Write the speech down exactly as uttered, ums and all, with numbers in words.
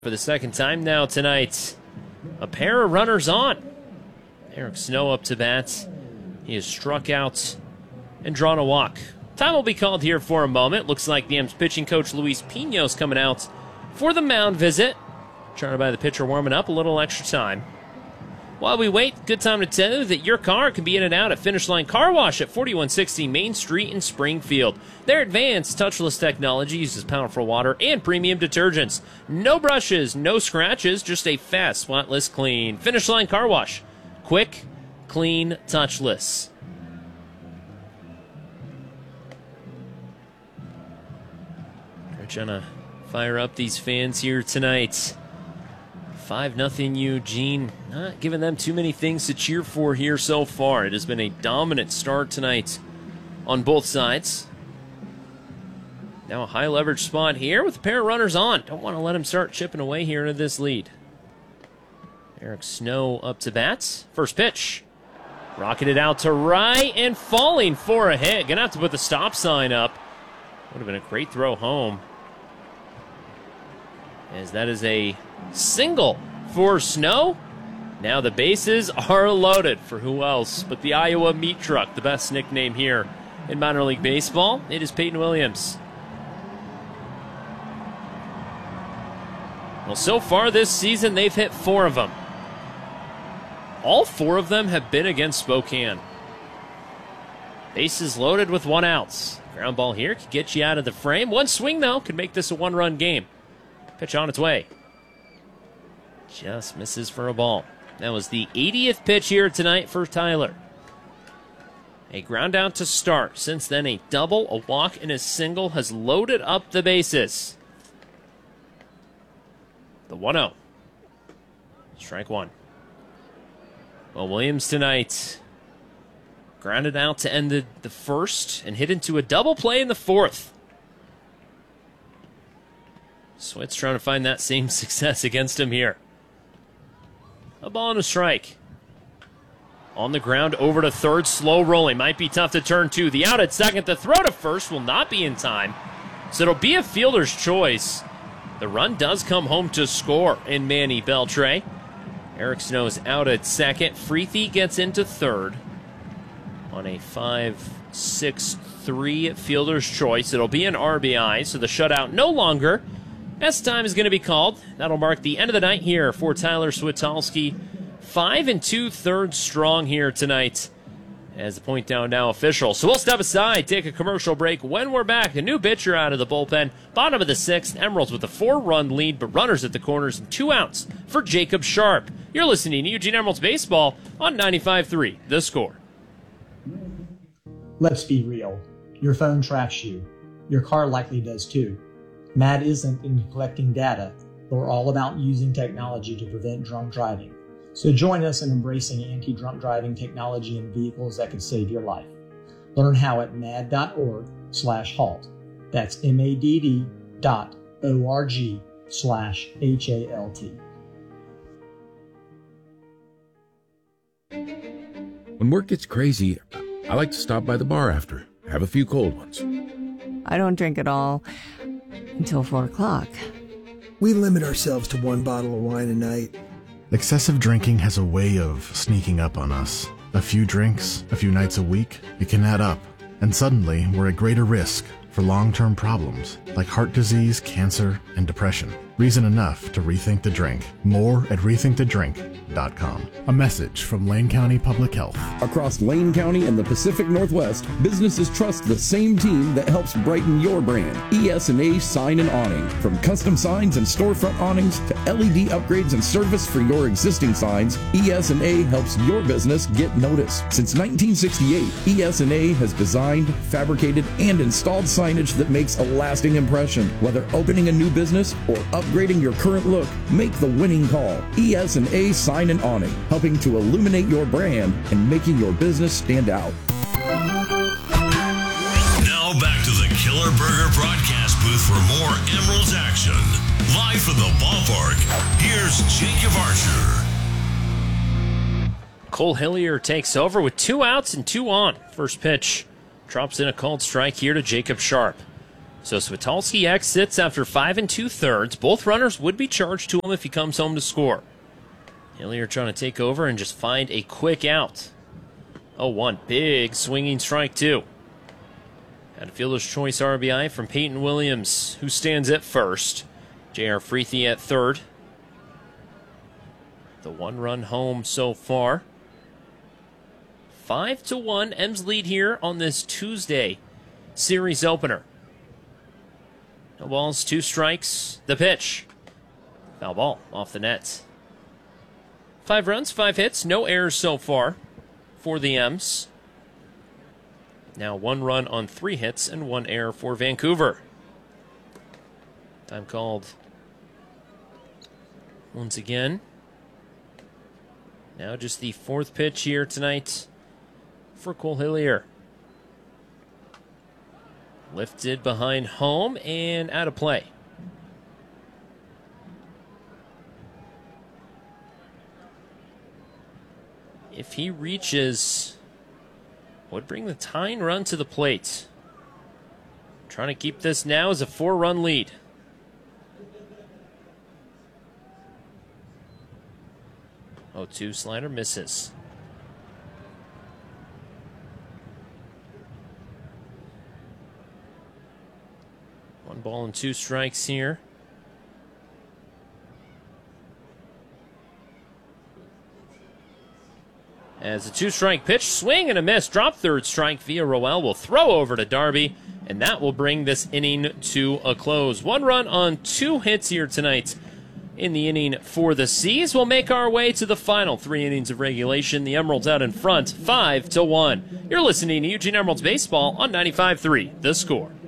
For the second time now tonight, a pair of runners on. Eric Snow up to bat. He has struck out and drawn a walk. Time will be called here for a moment. Looks like the M's pitching coach Luis Pinos coming out for the mound visit. Charted by the pitcher warming up, a little extra time. While we wait, good time to tell you that your car can be in and out at Finish Line Car Wash at forty-one sixty Main Street in Springfield. Their advanced touchless technology uses powerful water and premium detergents. No brushes, no scratches, just a fast, spotless clean. Finish Line Car Wash. Quick, clean, touchless. We're trying to fire up these fans here tonight. five nothing Eugene. Not giving them too many things to cheer for here so far. It has been a dominant start tonight on both sides. Now a high leverage spot here with a pair of runners on. Don't want to let him start chipping away here into this lead. Eric Snow up to bat. First pitch. Rocketed out to right and falling for a hit. Gonna have to put the stop sign up. Would have been a great throw home, as that is a single for Snow. Now the bases are loaded for who else but the Iowa Meat Truck, the best nickname here in minor league baseball. It is Peyton Williams. Well, so far this season, they've hit four of them. All four of them have been against Spokane. Bases loaded with one outs. Ground ball here could get you out of the frame. One swing, though, could make this a one-run game. Pitch on its way. Just misses for a ball. That was the eightieth pitch here tonight for Tyler. A ground out to start. Since then, a double, a walk, and a single has loaded up the bases. The one oh. Strike one. Well, Williams tonight grounded out to end the, the first and hit into a double play in the fourth. Switz trying to find that same success against him here. A ball and a strike. On the ground, over to third, slow rolling. Might be tough to turn to. The out at second. The throw to first will not be in time. So it'll be a fielder's choice. The run does come home to score in Manny Beltre. Eric Snow's out at second. Freethy gets into third. On a five six three fielder's choice. It'll be an R B I, so the shutout no longer. As time is going to be called, that'll mark the end of the night here for Tyler Switalski. Five and two-thirds strong here tonight as the point down now official. So we'll step aside, take a commercial break. When we're back, a new pitcher out of the bullpen. Bottom of the sixth, Emeralds with a four-run lead, but runners at the corners and two outs for Jacob Sharp. You're listening to Eugene Emeralds Baseball on ninety-five three, The Score. Let's be real. Your phone tracks you. Your car likely does too. Mad isn't into collecting data, but we're all about using technology to prevent drunk driving. So join us in embracing anti-drunk driving technology in vehicles that could save your life. Learn how at mad.org slash halt. That's M-A-D-D dot O-R-G slash H-A-L-T. When work gets crazy, I like to stop by the bar after, have a few cold ones. I don't drink at all until four o'clock. We limit ourselves to one bottle of wine a night. Excessive drinking has a way of sneaking up on us. A few drinks, a few nights a week, it can add up. And suddenly, we're at greater risk for long-term problems like heart disease, cancer, and depression. Reason enough to rethink the drink. More at rethink the drink dot com. A message from Lane County Public Health. Across Lane County and the Pacific Northwest, businesses trust the same team that helps brighten your brand. E S and A Sign and Awning. From custom signs and storefront awnings to L E D upgrades and service for your existing signs, E S and A helps your business get noticed. Since nineteen sixty-eight, E S and A has designed, fabricated, and installed signage that makes a lasting impression. Whether opening a new business or upgrading your current look, make the winning call. E S and A Sign and Awning, helping to illuminate your brand and making your business stand out. Now back to the Killer Burger broadcast booth for more Emeralds action. Live from the ballpark, here's Jacob Archer. Cole Hillier takes over with two outs and two on. First pitch drops in a called strike here to Jacob Sharp. So Switalski exits after five and two-thirds. Both runners would be charged to him if he comes home to score. Hillier trying to take over and just find a quick out. oh one, big swinging strike two. Had a fielder's choice R B I from Peyton Williams, who stands at first. J R. Freethy at third. The one-run home so far. Five to one, M's lead here on this Tuesday series opener. No balls, two strikes. The pitch. Foul ball off the net. Five runs, five hits, no errors so far for the M's. Now one run on three hits and one error for Vancouver. Time called once again. Now just the fourth pitch here tonight for Cole Hillier. Lifted behind home and out of play. If he reaches, would bring the tying run to the plate. Trying to keep this now as a four-run lead. oh two slider misses. One ball and two strikes here. As a two-strike pitch, swing and a miss. Drop third strike via Roel will throw over to Darby, and that will bring this inning to a close. One run on two hits here tonight in the inning for the C's. We'll make our way to the final three innings of regulation. The Emeralds out in front, five to one. You're listening to Eugene Emeralds Baseball on ninety-five three The Score.